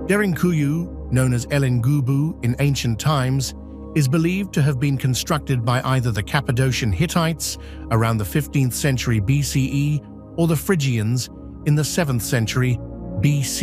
Derinkuyu, known as Elingubu in ancient times, is believed to have been constructed by either the Cappadocian Hittites around the 15th century BCE or the Phrygians in the 7th century BC.